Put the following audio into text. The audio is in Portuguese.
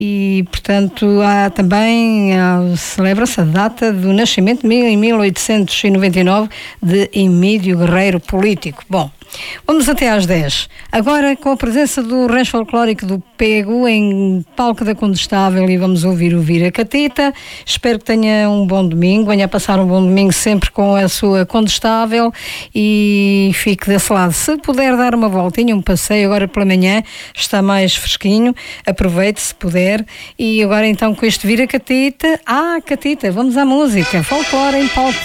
E, portanto, há também, celebra-se a data do nascimento, em 1899, de Emílio Guerreiro, político. Bom, vamos até às 10. Agora, com a presença do Rancho Folclórico do Pego, em palco da Condestável, e vamos ouvir o Vira Catita. Espero que tenha um bom domingo, venha a passar um bom domingo sempre com a sua Condestável e fique desse lado. Se puder dar uma voltinha, um passeio agora pela manhã, está mais fresquinho, aproveite se puder. E agora então com este Vira Catita, Catita, vamos à música, folclore em palco.